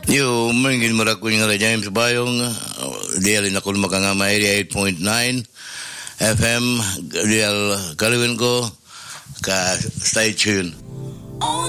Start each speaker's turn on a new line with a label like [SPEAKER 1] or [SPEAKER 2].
[SPEAKER 1] Yo, mungkin marakuin nga James Bayong, dialin ako makangama 88.9 FM, dial kalawin ko, ka stay tuned.